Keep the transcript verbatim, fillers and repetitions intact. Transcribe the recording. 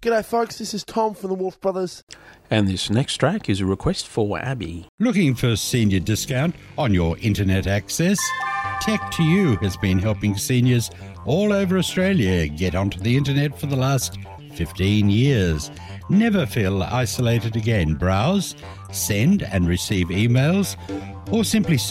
G'day folks, this is Tom from the Wolf Brothers. And this next track is a request for Abby. Looking for a senior discount on your internet access? Tech to You has been helping seniors all over Australia get onto the internet for the last fifteen years. Never feel isolated again. Browse, send and receive emails, or simply